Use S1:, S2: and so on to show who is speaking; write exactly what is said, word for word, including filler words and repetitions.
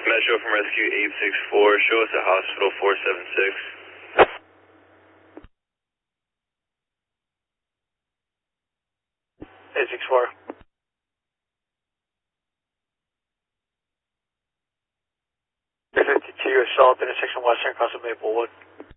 S1: Metro from Rescue eight six four, show us at Hospital four seven six.
S2: eight six four. eight fifty-two, assault intersection Western, cross of Maplewood.